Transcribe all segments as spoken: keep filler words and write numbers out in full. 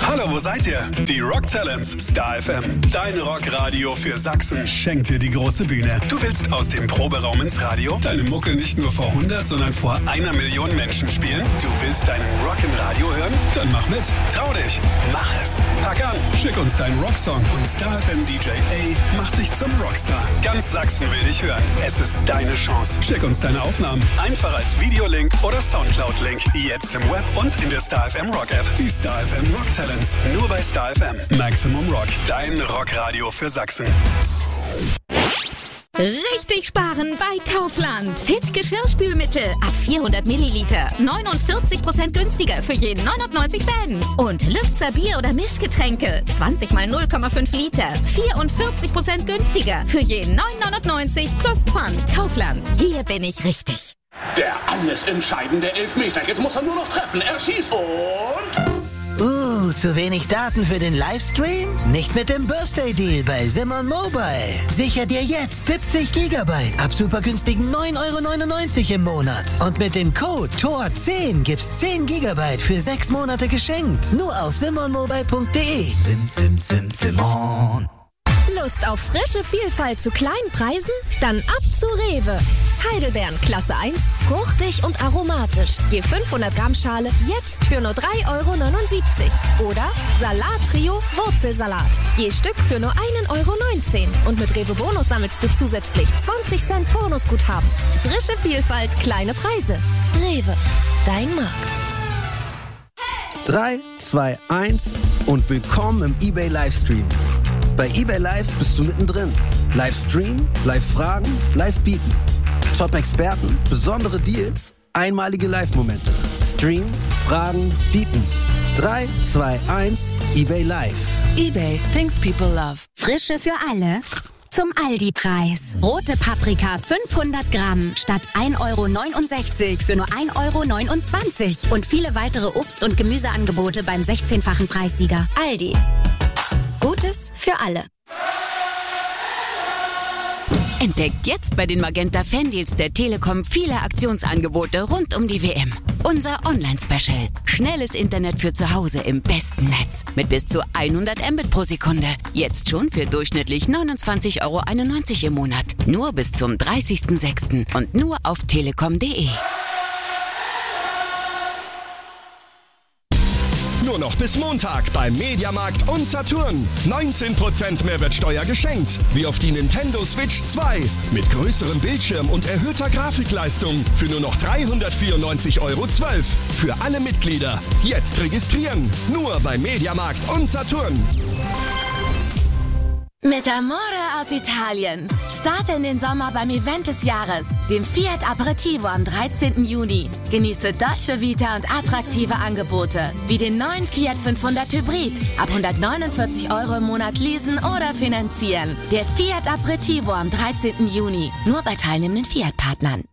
Hallo, wo seid ihr? Die Rock Talents Star F M. Dein Rockradio für Sachsen schenkt dir die große Bühne. Du willst aus dem Proberaum ins Radio deine Mucke nicht nur vor hundert, sondern vor einer Million Menschen spielen? Du willst deinen Rock im Radio hören? Dann mach mit. Trau dich. Mach es. Pack an. Schick uns deinen Rocksong und Star F M D J A macht dich zum Rockstar. Ganz Sachsen will dich hören. Es ist deine Chance. Schick uns deine Aufnahmen. Einfach als Videolink oder Soundcloud-Link. Jetzt im Web und in der Star F M Rock App. Die Star F M Rock Talents. Nur bei Star F M. Maximum Rock. Dein Rockradio für Sachsen. Richtig sparen bei Kaufland. Fit Geschirrspülmittel ab vierhundert Milliliter. neunundvierzig Prozent günstiger für jeden neunundneunzig Cent. Und Lübzer Bier- oder Mischgetränke. zwanzig mal null Komma fünf Liter. vierundvierzig Prozent günstiger für jeden neun neunundneunzig plus Pfand. Kaufland. Hier bin ich richtig. Der alles entscheidende Elfmeter. Jetzt muss er nur noch treffen. Er schießt und... Uh, zu wenig Daten für den Livestream? Nicht mit dem Birthday Deal bei Simon Mobile. Sicher dir jetzt siebzig Gigabyte ab super günstigen neun Euro neunundneunzig im Monat. Und mit dem Code T O R zehn gibt's zehn Gigabyte für sechs Monate geschenkt. Nur auf simon mobile punkt de. Sim, sim, sim, Simon. Lust auf frische Vielfalt zu kleinen Preisen? Dann ab zu Rewe. Heidelbeeren Klasse eins, fruchtig und aromatisch. Je fünfhundert Gramm Schale jetzt für nur drei Euro neunundsiebzig. Oder Salat-Trio Wurzelsalat. Je Stück für nur ein Euro neunzehn. Und mit Rewe Bonus sammelst du zusätzlich zwanzig Cent Bonusguthaben. Frische Vielfalt, kleine Preise. Rewe, dein Markt. drei, zwei, eins und willkommen im eBay Livestream. Bei eBay Live bist du mittendrin. Livestream, Live-Fragen, Live-Bieten. Top-Experten, besondere Deals, einmalige Live-Momente. Stream, Fragen, Bieten. drei, zwei, eins, eBay Live. eBay, things people love. Frische für alle. Zum Aldi-Preis. Rote Paprika fünfhundert Gramm statt ein Euro neunundsechzig für nur ein Euro neunundzwanzig. Und viele weitere Obst- und Gemüseangebote beim sechzehnfachen Preissieger. Aldi. Gutes für alle. Entdeckt jetzt bei den Magenta Fandeals der Telekom viele Aktionsangebote rund um die W M. Unser Online-Special. Schnelles Internet für zu Hause im besten Netz. Mit bis zu hundert Mbit pro Sekunde. Jetzt schon für durchschnittlich neunundzwanzig Euro einundneunzig im Monat. Nur bis zum dreißigsten sechsten und nur auf telekom punkt de. Nur noch bis Montag beim Mediamarkt und Saturn. neunzehn Prozent Mehrwertsteuer geschenkt. Wie auf die Nintendo Switch zwei. Mit größerem Bildschirm und erhöhter Grafikleistung. Für nur noch dreihundertvierundneunzig Euro zwölf. Für alle Mitglieder. Jetzt registrieren. Nur beim Mediamarkt und Saturn. Mit Amore aus Italien. Starte in den Sommer beim Event des Jahres, dem Fiat Aperitivo am dreizehnten Juni. Genieße Dolce Vita und attraktive Angebote, wie den neuen Fiat fünfhundert Hybrid. Ab hundertneunundvierzig Euro im Monat leasen oder finanzieren. Der Fiat Aperitivo am dreizehnten Juni. Nur bei teilnehmenden Fiat-Partnern.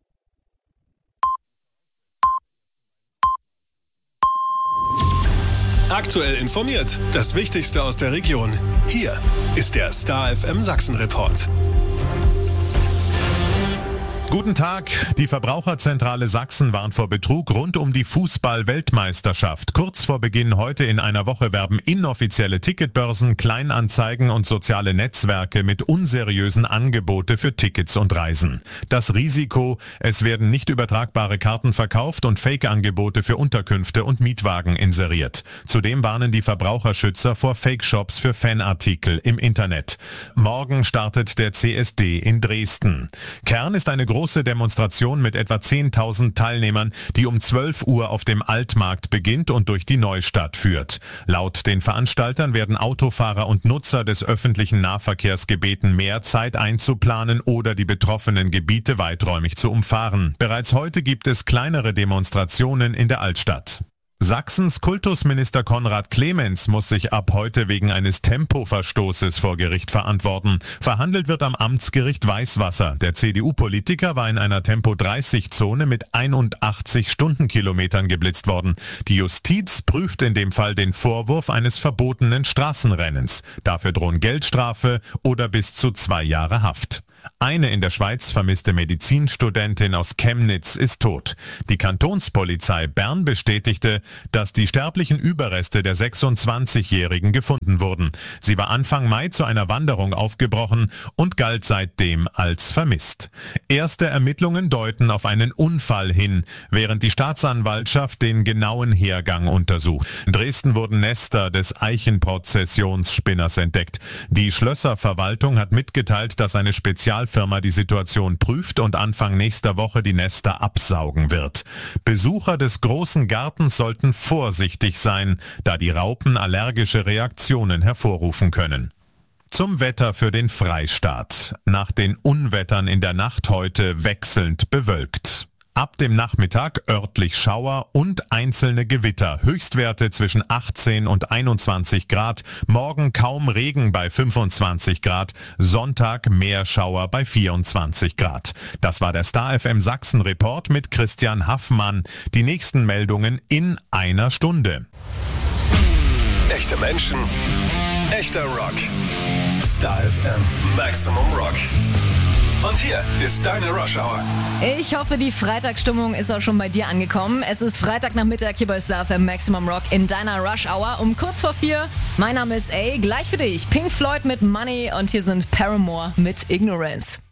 Aktuell informiert. Das Wichtigste aus der Region. Hier ist der Star F M Sachsen Report. Guten Tag. Die Verbraucherzentrale Sachsen warnt vor Betrug rund um die Fußball-Weltmeisterschaft. Kurz vor Beginn heute in einer Woche werben inoffizielle Ticketbörsen, Kleinanzeigen und soziale Netzwerke mit unseriösen Angebote für Tickets und Reisen. Das Risiko: Es werden nicht übertragbare Karten verkauft und Fake-Angebote für Unterkünfte und Mietwagen inseriert. Zudem warnen die Verbraucherschützer vor Fake-Shops für Fanartikel im Internet. Morgen startet der C S D in Dresden. Kern ist eine große Demonstration mit etwa zehntausend Teilnehmern, die um zwölf Uhr auf dem Altmarkt beginnt und durch die Neustadt führt. Laut den Veranstaltern werden Autofahrer und Nutzer des öffentlichen Nahverkehrs gebeten, mehr Zeit einzuplanen oder die betroffenen Gebiete weiträumig zu umfahren. Bereits heute gibt es kleinere Demonstrationen in der Altstadt. Sachsens Kultusminister Konrad Clemens muss sich ab heute wegen eines Tempoverstoßes vor Gericht verantworten. Verhandelt wird am Amtsgericht Weißwasser. Der C D U-Politiker war in einer Tempo dreißig Zone mit einundachtzig Stundenkilometern geblitzt worden. Die Justiz prüft in dem Fall den Vorwurf eines verbotenen Straßenrennens. Dafür drohen Geldstrafe oder bis zu zwei Jahre Haft. Eine in der Schweiz vermisste Medizinstudentin aus Chemnitz ist tot. Die Kantonspolizei Bern bestätigte, dass die sterblichen Überreste der sechsundzwanzigjährigen gefunden wurden. Sie war Anfang Mai zu einer Wanderung aufgebrochen und galt seitdem als vermisst. Erste Ermittlungen deuten auf einen Unfall hin, während die Staatsanwaltschaft den genauen Hergang untersucht. In Dresden wurden Nester des Eichenprozessionsspinners entdeckt. Die Schlösserverwaltung hat mitgeteilt, dass eine Spezialfirma die Situation prüft und Anfang nächster Woche die Nester absaugen wird. Besucher des großen Gartens sollten vorsichtig sein, da die Raupen allergische Reaktionen hervorrufen können. Zum Wetter für den Freistaat. Nach den Unwettern in der Nacht heute wechselnd bewölkt. Ab dem Nachmittag örtlich Schauer und einzelne Gewitter. Höchstwerte zwischen achtzehn und einundzwanzig Grad. Morgen kaum Regen bei fünfundzwanzig Grad. Sonntag mehr Schauer bei vierundzwanzig Grad. Das war der Star F M Sachsen Report mit Christian Haffmann. Die nächsten Meldungen in einer Stunde. Echte Menschen, echter Rock. Star F M Maximum Rock. Und hier ist deine Rush Hour. Ich hoffe, die Freitagsstimmung ist auch schon bei dir angekommen. Es ist Freitagnachmittag hier bei Star F M Maximum Rock in deiner Rush Hour um kurz vor vier. Mein Name ist A. Gleich für dich Pink Floyd mit Money und hier sind Paramore mit Ignorance.